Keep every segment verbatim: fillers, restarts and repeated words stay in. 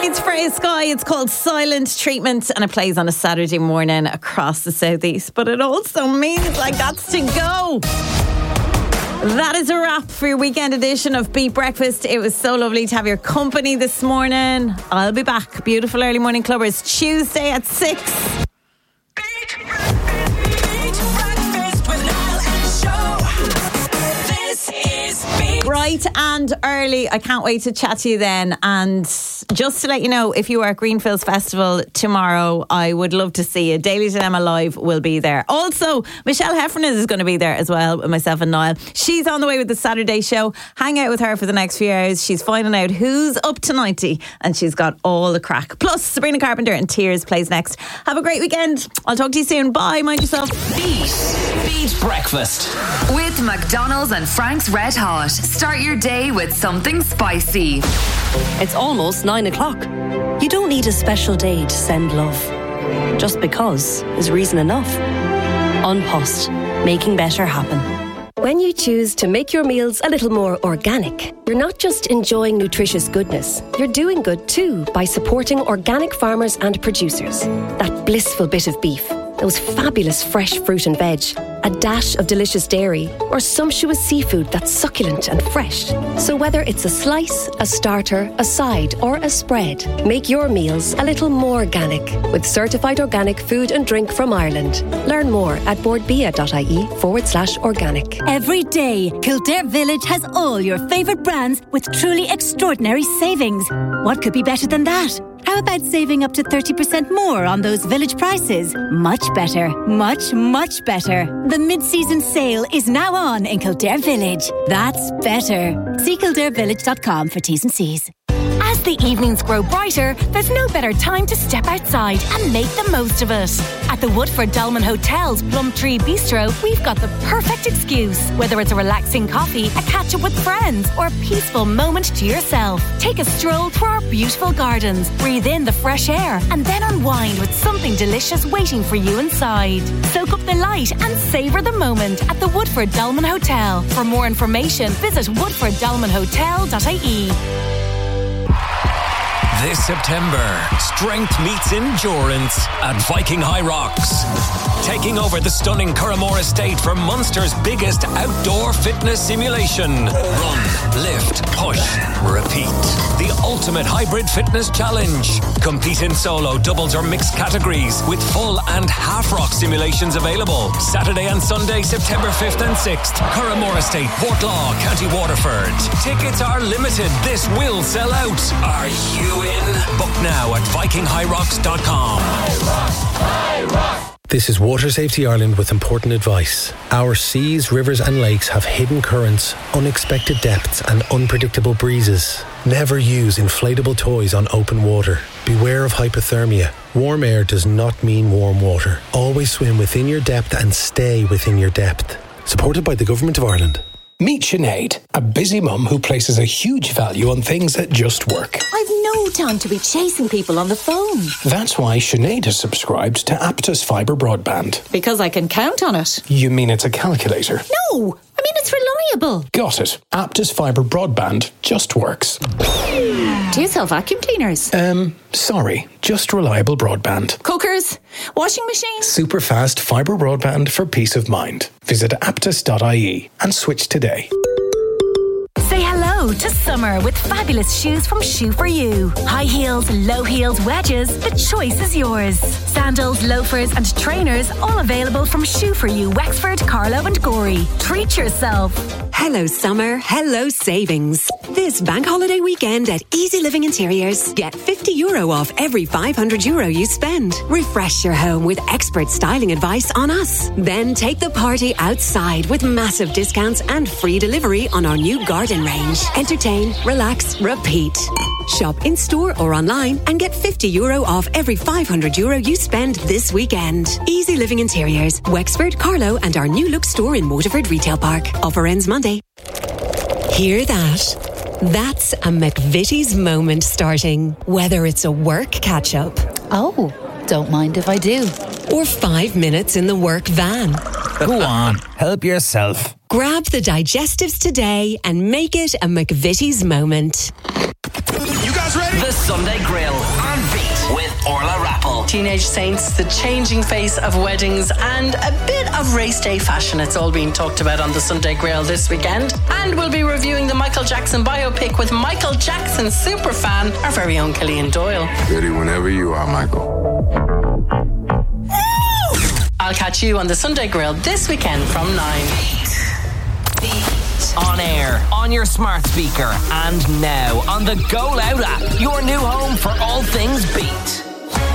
It's Freya Sky. It's called Silent Treatment and it plays on a Saturday morning across the southeast. But it also means like that's to go. That is a wrap for your weekend edition of Beat Breakfast. It was so lovely to have your company this morning. I'll be back. Beautiful early morning clubbers Tuesday at six. Bright and early. I can't wait to chat to you then. And just to let you know, if you are at Greenfields Festival tomorrow, I would love to see you. Daily Dilemma Live will be there. Also, Michelle Heffernan is going to be there as well with myself and Niall. She's on the way with the Saturday show. Hang out with her for the next few hours. She's finding out who's up to ninety and she's got all the crack. Plus, Sabrina Carpenter and Tears plays next. Have a great weekend. I'll talk to you soon. Bye. Mind yourself. Beat. Beat Breakfast. With McDonald's and Frank's Red Hot. Start your day with something spicy. It's almost nine o'clock. You don't need a special day to send love. Just because is reason enough. An Post, making better happen. When you choose to make your meals a little more organic, you're not just enjoying nutritious goodness, you're doing good too by supporting organic farmers and producers. That blissful bit of beef, those fabulous fresh fruit and veg, a dash of delicious dairy, or sumptuous seafood that's succulent and fresh. So whether it's a slice, a starter, a side, or a spread, make your meals a little more organic with certified organic food and drink from Ireland. Learn more at boardbia.ie forward slash organic. Every day, Kildare Village has all your favourite brands with truly extraordinary savings. What could be better than that? How about saving up to thirty percent more on those Village prices? Much better. Much, much better. The mid-season sale is now on in Kildare Village. That's better. See kildare village dot com for T's and C's. As the evenings grow brighter, there's no better time to step outside and make the most of it. At the Woodford Dolman Hotel's Plum Tree Bistro, we've got the perfect excuse. Whether it's a relaxing coffee, a catch-up with friends, or a peaceful moment to yourself. Take a stroll through our beautiful gardens, breathe in the fresh air, and then unwind with something delicious waiting for you inside. Soak up the light and savour the moment at the Woodford Dolman Hotel. For more information, visit woodford dolman hotel dot I E. This September, strength meets endurance at Viking High Rocks. Taking over the stunning Curramore Estate for Munster's biggest outdoor fitness simulation. Run, lift, push, repeat. The ultimate hybrid fitness challenge. Compete in solo, doubles or mixed categories with full and half rock simulations available. Saturday and Sunday, September fifth and sixth. Curramore Estate, Portlaw, County Waterford. Tickets are limited. This will sell out. Are you in? Book now at viking high rocks dot com. This is Water Safety Ireland with important advice. Our seas, rivers and lakes have hidden currents, unexpected depths and unpredictable breezes. Never use inflatable toys on open water. Beware of hypothermia. Warm air does not mean warm water. Always swim within your depth and stay within your depth. Supported by the Government of Ireland. Meet Sinead, a busy mum who places a huge value on things that just work. I've no time to be chasing people on the phone. That's why Sinead has subscribed to Aptus Fibre Broadband. Because I can count on it. You mean it's a calculator? No, I mean it's reliable. Got it. Aptus Fibre Broadband just works. Do you sell vacuum cleaners? Um, sorry, just reliable broadband. Cookers? Washing machines? Super fast fibre broadband for peace of mind. Visit aptus dot I E and switch today. Say hello to summer with fabulous shoes from Shoe For You. High heels, low heels, wedges, the choice is yours. Sandals, loafers and trainers all available from Shoe For You, Wexford, Carlow and Gorey. Treat yourself. Hello summer, hello savings. This bank holiday weekend at Easy Living Interiors, get fifty euro off every five hundred euro you spend. Refresh your home with expert styling advice on us. Then take the party outside with massive discounts and free delivery on our new garden range. Entertain, relax, repeat. Shop in store or online and get fifty euro off every five hundred euro you spend this weekend. Easy Living Interiors, Wexford, Carlow and our new look store in Waterford Retail Park. Offer ends Monday. Hear that? That's a McVitie's moment starting. Whether it's a work catch-up. Oh, don't mind if I do. Or five minutes in the work van. Go on, help yourself. Grab the digestives today and make it a McVitie's moment. You guys ready? The Sunday Grill on Beat with Orla Rappel. Teenage Saints, the changing face of weddings, and a bit of race day fashion. It's all being talked about on the Sunday Grill this weekend. And we'll be reviewing the Michael Jackson biopic with Michael Jackson superfan, our very own Killian Doyle. Ready whenever you are, Michael. I'll catch you on the Sunday Grill this weekend from nine. On air, on your smart speaker, and now on the Go Loud app, your new home for all things Beat.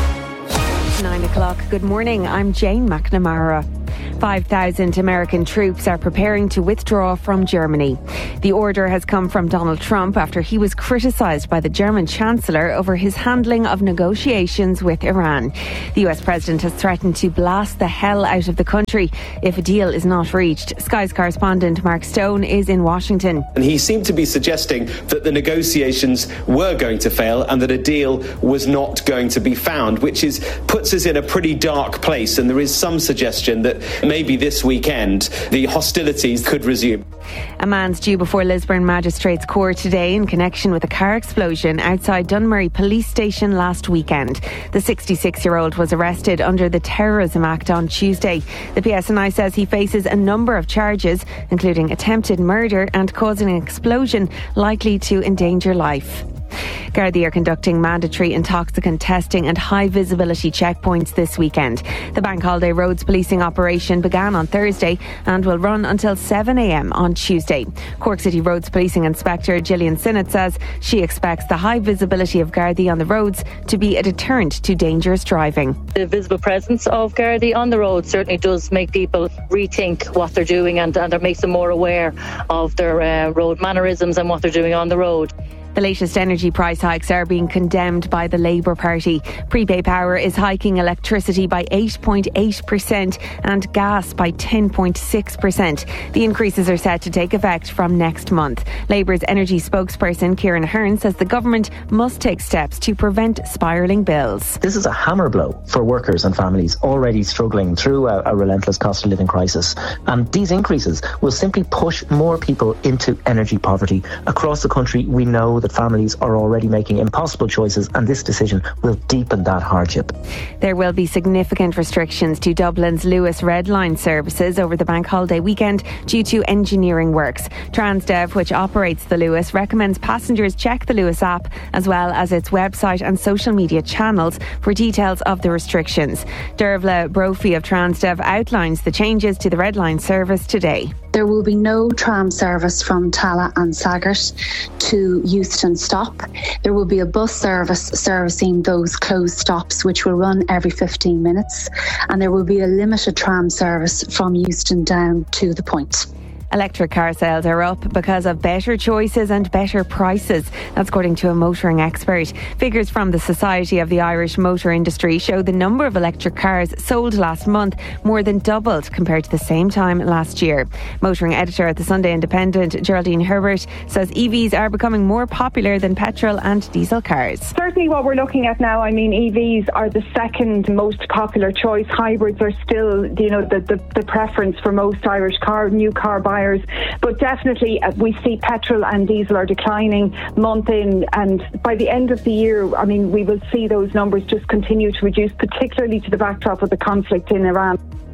Nine o'clock. Good morning. I'm Jane McNamara. five thousand American troops are preparing to withdraw from Germany. The order has come from Donald Trump after he was criticised by the German Chancellor over his handling of negotiations with Iran. The U S President has threatened to blast the hell out of the country if a deal is not reached. Sky's correspondent Mark Stone is in Washington. And he seemed to be suggesting that the negotiations were going to fail and that a deal was not going to be found, which is puts us in a pretty dark place. And there is some suggestion that maybe this weekend the hostilities could resume. A man's due before Lisburn Magistrates Court today in connection with a car explosion outside Dunmurry Police Station last weekend. The sixty-six-year-old was arrested under the Terrorism Act on Tuesday. The P S N I says he faces a number of charges, including attempted murder and causing an explosion likely to endanger life. Gardaí are conducting mandatory intoxicant testing and high visibility checkpoints this weekend. The bank holiday roads policing operation began on Thursday and will run until seven a.m. on Tuesday. Cork City Roads Policing Inspector Gillian Sinnott says she expects the high visibility of Gardaí on the roads to be a deterrent to dangerous driving. The visible presence of Gardaí on the road certainly does make people rethink what they're doing, and, and it makes them more aware of their uh, road mannerisms and what they're doing on the road. The latest energy price hikes are being condemned by the Labour Party. Prepay Power is hiking electricity by eight point eight percent and gas by ten point six percent. The increases are set to take effect from next month. Labour's energy spokesperson Kieran Hearn says the government must take steps to prevent spiralling bills. This is a hammer blow for workers and families already struggling through a, a relentless cost of living crisis. And these increases will simply push more people into energy poverty. Across the country, we know that families are already making impossible choices, and this decision will deepen that hardship. There will be significant restrictions to Dublin's Luas Red Line services over the bank holiday weekend due to engineering works. Transdev, which operates the Luas, recommends passengers check the Luas app as well as its website and social media channels for details of the restrictions. Dervla Brophy of Transdev outlines the changes to the Red Line service today. There will be no tram service from Tala and Saggart to Euston Stop. There will be a bus service servicing those closed stops, which will run every fifteen minutes. And there will be a limited tram service from Euston down to the Point. Electric car sales are up because of better choices and better prices. That's according to a motoring expert. Figures from the Society of the Irish Motor Industry show the number of electric cars sold last month more than doubled compared to the same time last year. Motoring editor at the Sunday Independent, Geraldine Herbert, says E Vs are becoming more popular than petrol and diesel cars. Certainly what we're looking at now, I mean, E Vs are the second most popular choice. Hybrids are still, you know, the, the, the preference for most Irish car, new car buyers. But definitely uh, we see petrol and diesel are declining month in, and by the end of the year, I mean, we will see those numbers just continue to reduce, particularly to the backdrop of the conflict in Iran.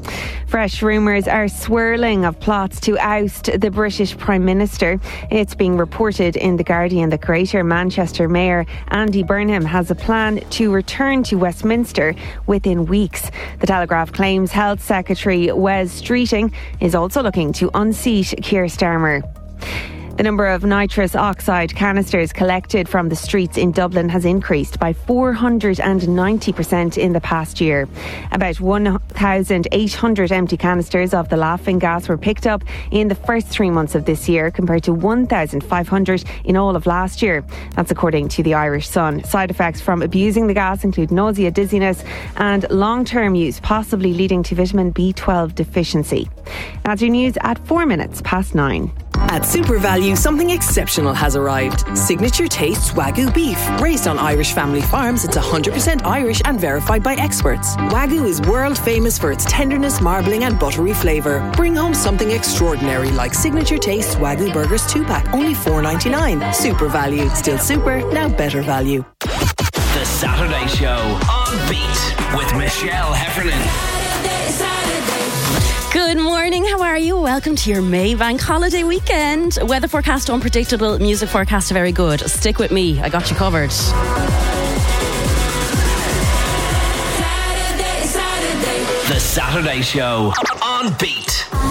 Fresh rumours are swirling of plots to oust the British Prime Minister. It's being reported in The Guardian that Greater Manchester Mayor Andy Burnham has a plan to return to Westminster within weeks. The Telegraph claims Health Secretary Wes Streeting is also looking to unseat Keir Starmer. The number of nitrous oxide canisters collected from the streets in Dublin has increased by four hundred ninety percent in the past year. About one thousand eight hundred empty canisters of the laughing gas were picked up in the first three months of this year, compared to one thousand five hundred in all of last year. That's according to the Irish Sun. Side effects from abusing the gas include nausea, dizziness and long-term use, possibly leading to vitamin B twelve deficiency. That's your news at four minutes past nine. At Super Value, something exceptional has arrived. Signature Taste Wagyu beef. Raised on Irish family farms, it's one hundred percent Irish and verified by experts. Wagyu is world famous for its tenderness, marbling and buttery flavour. Bring home something extraordinary like Signature Taste Wagyu Burgers two pack, only four ninety-nine. Super Value. Still super, now better value. Saturday Show on Beat with Michelle Heffernan. Good morning, how are you? Welcome to your May Bank holiday weekend. Weather forecast unpredictable, music forecast very good. Stick with me, I got you covered. The Saturday Show on Beat.